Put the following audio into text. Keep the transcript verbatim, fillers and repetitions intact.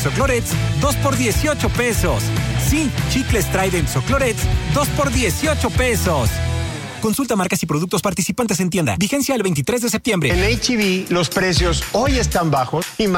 Trident o Clorets, dos por dieciocho pesos. Sí, chicles Trident o Clorets, dos por dieciocho pesos. Consulta marcas y productos participantes en tienda. Vigencia el veintitrés de septiembre. En H E B los precios hoy están bajos y